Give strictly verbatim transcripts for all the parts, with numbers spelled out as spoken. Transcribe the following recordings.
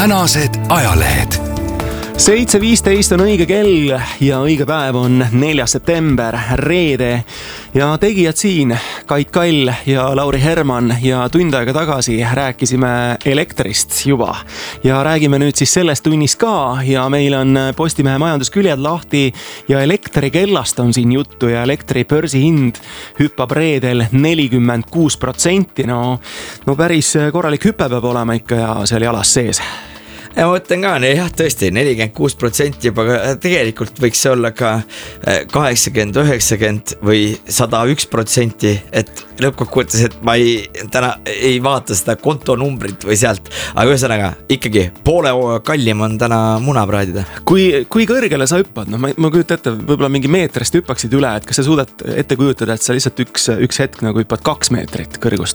tänased ajalehed. seitse viisteist on õige kell ja õige päev on neljas september, reede ja tegijad siin Kait Kall ja Lauri Herman ja tund aega tagasi rääkisime elektrist juba ja räägime nüüd siis sellest tunnis ka ja meil on Postimehe majandusküljed lahti ja elektrikellast on siin juttu ja elektri börsihind hüppab reedel nelikümmend kuus protsenti. No, no päris korralik hüpe peab olema ikka ja seal jalas sees. Ja ma mõtlen ka, jah, tõesti, nelikümmend kuus protsenti juba tegelikult võiks olla ka kaheksakümmend, üheksakümmend või sada üks protsenti, et lõppkokkuvõttes, et ma ei, täna ei vaata seda kontonumbrit või sealt, aga ühesõnaga ikkagi poole kallim on täna muna praadida. Kui, kui kõrgele sa hüppad? No, ma, ma kujutan ette, võib-olla mingi meetrist hüppaksid üle, et kas sa suudad ette kujutada, et sa lihtsalt üks, üks hetk nagu hüppad kaks meetrit kõrgust?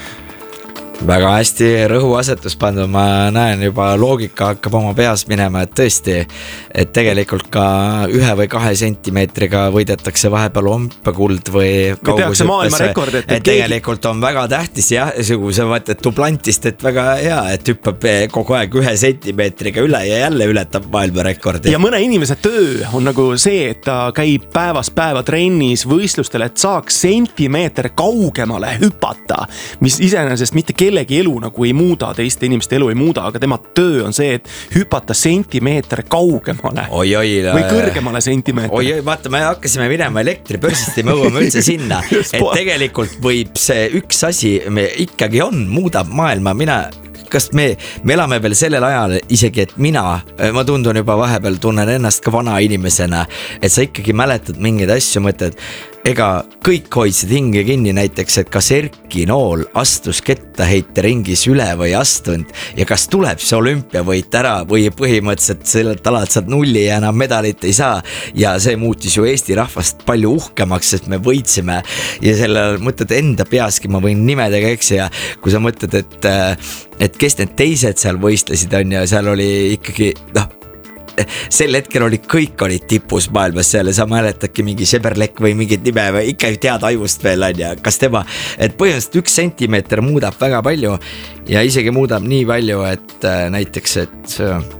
Väga hästi rõhuasetus pandud, ma näen juba loogika hakkab oma peas minema, et tõesti, et tegelikult ka ühe või kahe sentimeetriga võidetakse vahepeal ompekuld või kaugushüppes, et, et tegelikult on väga tähtis jah, kui sa võtad duplantist, et väga hea, et hüppab kogu aeg ühe sentimeetriga üle ja jälle ületab maailmarekordi. Ja mõne inimese töö on nagu see, et ta käib päevast päeva trennis võistlustel, et saaks sentimeeter kaugemale hüpata, mis iseenesest mitte kellegi elu nagu ei muuda, teiste inimeste elu ei muuda, aga tema töö on see, et hüpata sentimeeter kaugemale oi, oi, või kõrgemale sentimeeter. Oi, oi, vaata, me hakkasime minema elektribörsist ja me õuame üldse sinna, et tegelikult võib see üks asi me ikkagi on, muudab maailma, mina kas me, me elame veel sellel ajal isegi, et mina, ma tundun juba vahepeal, tunnen ennast ka vana inimesena, et sa ikkagi mäletad mingeid asju, mõtled, ega kõik hoidsid hinge kinni näiteks, et kas Erki Nool astus kettaheite ringis üle või astunud ja kas tuleb see olümpiavõit ära või põhimõtteliselt sellelt alalt saad nulli ja enam medalit ei saa ja see muutis ju Eesti rahvast palju uhkemaks, sest me võitsime ja sellel mõtled enda peaski, ma võin nimedega eksi ja kui sa mõtled, et, et kes need teised seal võistlesid on ja seal oli ikkagi, noh, sel hetkel oli, kõik olid tipus maailmas seal ja sa mäletadki mingi Seberlek või mingid nime või ikka tead ajust veel on ja kas tema, et põhimõtteliselt üks sentimeeter muudab väga palju ja isegi muudab nii palju, et näiteks, et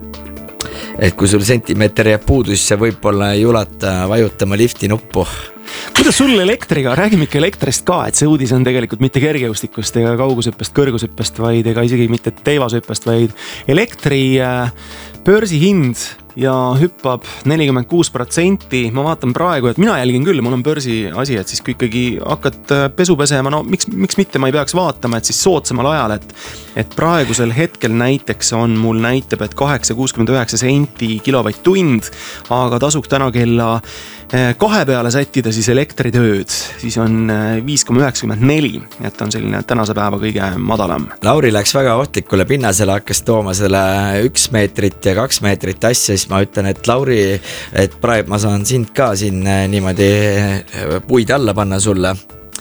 et kui sul sentimeeter jääb puudu, siis see võib-olla ei ulata vajutama lifti nuppu. Kuidas sul elektriga, räägime ikka elektrist ka, et see uudis on tegelikult mitte kergejõustikust ega kaugushüppest, kõrgushüppest, vaid ega isegi mitte teivashüppest, vaid elektri börsihind ja hüppab nelikümmend kuus protsenti. Ma vaatan praegu, et mina jälgin küll, mul on börsi asi, et siis kui ikkagi hakkad pesu pesema, no miks, miks mitte ma ei peaks vaatama, et siis soodsamal ajal, et, et praegusel hetkel näiteks on mul näitab, et kaheksa kuuskümmend üheksa senti kilovatt tund, aga tasuks täna kella kahe peale sättida siis elektritööd, siis on viis koma üheksakümmend neli, et on selline tänase päeva kõige madalam. Lauri läks väga ohtlikule pinnasele, hakkas tooma selle üks meetrit ja kaks meetrit asja, siis ma ütlen, et Lauri, et praegu ma saan sind ka siin niimoodi puid alla panna sulle,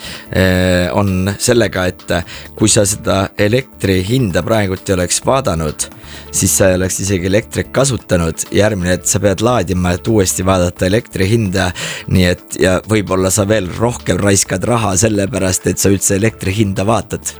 on sellega, et kui sa seda elektri hinda praegult ei oleks vaadanud, siis sa ei oleks isegi elektrit kasutanud, järgmine, et sa pead laadima, et uuesti vaadata elektri hinda, nii et ja võib-olla sa veel rohkem raiskad raha sellepärast, et sa üldse elektri hinda vaatad.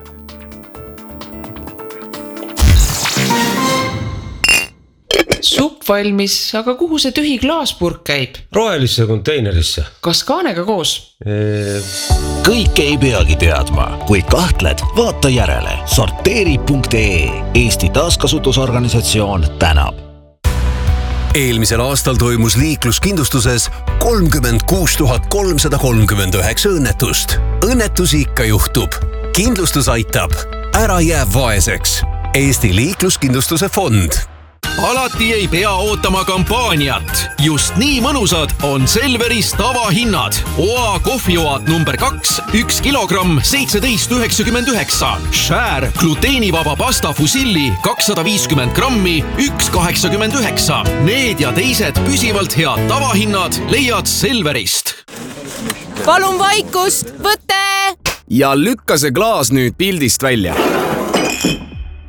Supp valmis, aga kuhu see tühi klaaspurk käib? Rohelisse konteinerisse. Kas kaanega koos? Eee... Kõik ei peagi teadma. Kui kahtled, vaata järele. Sorteeri punkt ee Eesti taaskasutusorganisatsioon tänab. Eelmisel aastal toimus liikluskindlustuses kolmkümmend kuus tuhat kolmsada kolmkümmend üheksa õnnetust. Õnnetusi ikka juhtub. Kindlustus aitab. Ära jää vaeseks. Eesti liikluskindlustuse fond. Alati ei pea ootama kampaaniat. Just nii mõnusad on Selveris tavahinnad. Oa kohvioad number kaks, üks kilogramm, seitseteist üheksakümmend üheksa. Share gluteenivaba pasta fusilli kakssada viiskümmend grammi, üks kaheksakümmend üheksa. Need ja teised püsivalt head tavahinnad leiad Selverist. Palun vaikust, võte! Ja lükka see klaas nüüd pildist välja.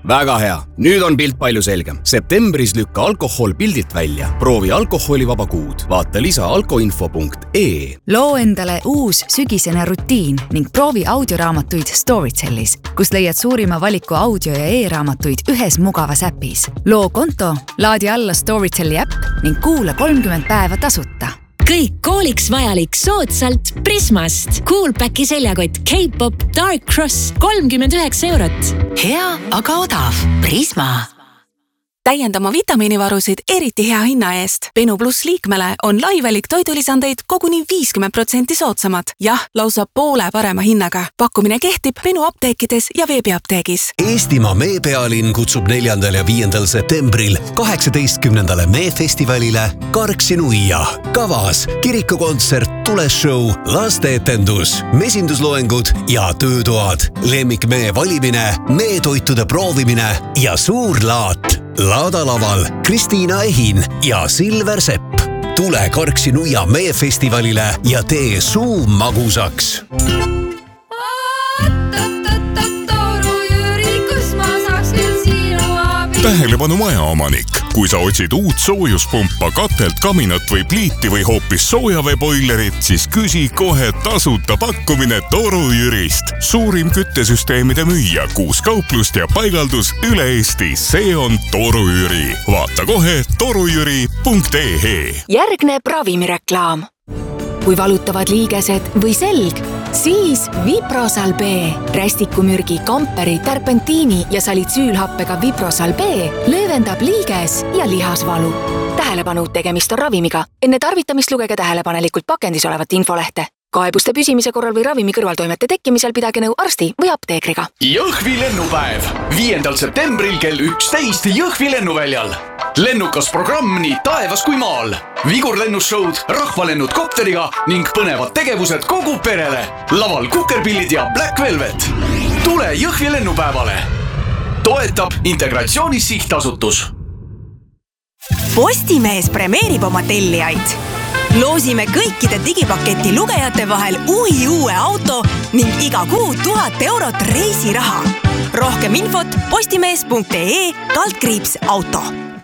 Väga hea, nüüd on pilt palju selgem. Septembris lükka alkohol pildilt välja. Proovi alkoholivaba kuud. Vaata lisa alkoinfo punkt ee. Loo endale uus sügisene rutiin ning proovi audioraamatuid Storytellis, kus leiad suurima valiku audio- ja e-raamatuid ühes mugavas äpis. Loo konto, laadi alla Storytelli äpp ning kuula kolmkümmend päeva tasuta. Kõik kooliks vajalik soodsalt Prismast. Coolpacki seljakott K-pop Dark Cross kolmkümmend üheksa eurot. Hea, aga odav. Prisma. Täiendama vitamiinivarusid eriti hea hinna eest. Benu Plus liikmele on laivelik toidulisandeid koguni viiskümmend protsenti soodsamad. Jah, lausa poole parema hinnaga. Pakkumine kehtib Benu apteekides ja veebiapteegis. Eestimaa meepealinn kutsub neljandal ja viiendal septembril kaheksateistkümnendale meefestivalile Karksi nuia. Kavas kirikukontsert, tuleshow, lasteetendus, mesindusloengud ja töötoad. Lemmik mee valimine, meetoitude proovimine ja suur laat. Laadalaval Kristiina Ehin ja Silver Sepp. Tule Karksi nuia meefestivalile ja tee suu magusaks. Tähelepanu majaomanik. Kui sa otsid uut soojuspumpa, katelt, kaminat või pliiti või hoopis soojaveeboilerit, siis küsi kohe tasuta pakkumine Toru Jürist. Suurim küttesüsteemide müüja, kuus kauplust ja paigaldus üle Eesti. See on Toru Jüri. Vaata kohe torujüri punkt ee. Järgneb ravimireklaam. Kui valutavad liigesed või selg, siis Viprosal B. Rästikumürgi, kamperi, terpentiini ja salitsüülhappega Viprosal B löövendab liiges ja lihasvalu. Tähelepanu, tegemist on ravimiga. Enne tarvitamist lugege tähelepanelikult pakendis olevat infolehte. Kaebuste püsimise korral või ravimi kõrvaltoimete tekkimisel pidage nõu arsti või apteekriga. Jõhvi lennupäev. viiendal septembril kell üksteist Jõhvi lennuväljal. Lennukas programm nii taevas kui maal. Vigurlennusshowd, rahvalennud kopteriga ning põnevad tegevused kogu perele. Laval kukerpillid ja Black Velvet. Tule Jõhvi lennupäevale. Toetab Integratsioonis sihtasutus. Postimees premeerib oma tellijaid. Loosime kõikide digipaketi lugejate vahel uhi uue auto ning iga kuu tuhat eurot reisiraha. Rohkem infot postimees punkt ee kaldkriips auto.